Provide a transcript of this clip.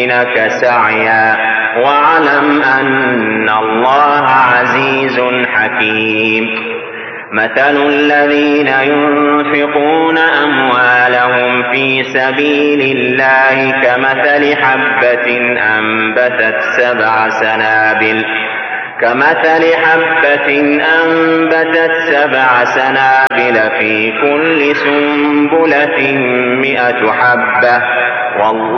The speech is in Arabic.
يحسنونك سعيا واعلم أن الله عزيز حكيم. مثل الذين ينفقون أموالهم في سبيل الله كمثل حبة أنبتت 7 سنابل في كل سنبلة 100 حبة والله